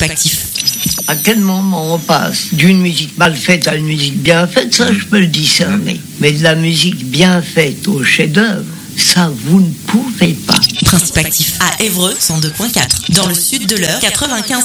Principe actif. À quel moment on passe d'une musique mal faite à une musique bien faite, ça je peux le discerner. Mais de la musique bien faite au chef-d'œuvre, ça vous ne pouvez pas. Principe actif à Évreux 102.4. Dans le sud de l'Eure 95.